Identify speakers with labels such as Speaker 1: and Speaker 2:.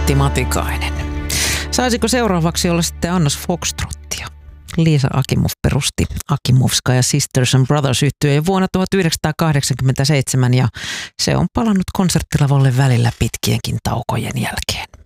Speaker 1: Matti Matikainen. Saisiko seuraavaksi olla sitten Annos Foxtrottia? Liisa Akimov perusti Akimovska ja Sisters and Brothers -yhtye jo vuonna 1987 ja se on palannut konserttilavalle välillä pitkienkin taukojen jälkeen.